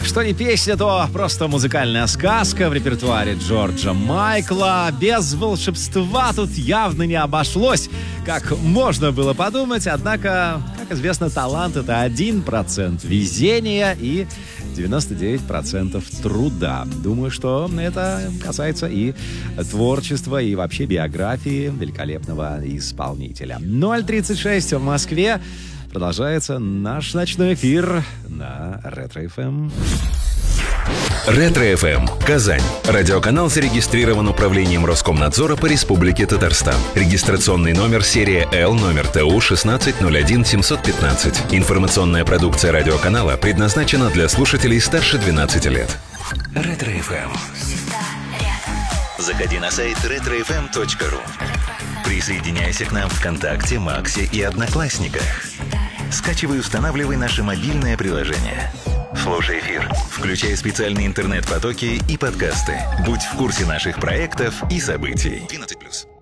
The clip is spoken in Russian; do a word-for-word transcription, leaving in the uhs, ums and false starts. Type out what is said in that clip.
Что не песня, то просто музыкальная сказка в репертуаре Джорджа Майкла. Без волшебства тут явно не обошлось, как можно было подумать. Однако, как известно, талант — это один процент везения и девяносто девять процентов труда. Думаю, что это касается и творчества, и вообще биографии великолепного исполнителя. ноль тридцать шесть в Москве. Продолжается наш ночной эфир на Ретро-эф эм. Ретро-эф эм. Казань. Радиоканал зарегистрирован управлением Роскомнадзора по Республике Татарстан. Регистрационный номер серия Л, номер Т У шестнадцать ноль один семьсот пятнадцать. Информационная продукция радиоканала предназначена для слушателей старше двенадцати лет. Ретро-эф эм. Заходи на сайт ретро эф эм точка ру. Присоединяйся к нам ВКонтакте, Максе и Одноклассниках. Скачивай и устанавливай наше мобильное приложение. Слушай эфир, включай специальные интернет-потоки и подкасты. Будь в курсе наших проектов и событий. двенадцать плюс.